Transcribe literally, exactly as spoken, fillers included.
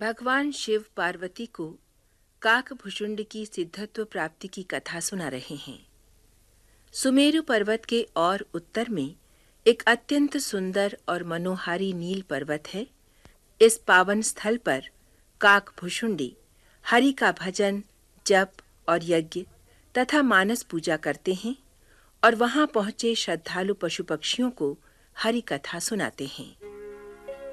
भगवान शिव पार्वती को काकभुशुंड की सिद्धत्व प्राप्ति की कथा सुना रहे हैं। सुमेरु पर्वत के और उत्तर में एक अत्यंत सुंदर और मनोहारी नील पर्वत है। इस पावन स्थल पर काकभुशुंडी हरि का भजन, जप और यज्ञ तथा मानस पूजा करते हैं और वहां पहुंचे श्रद्धालु पशु पक्षियों को हरि कथा सुनाते हैं।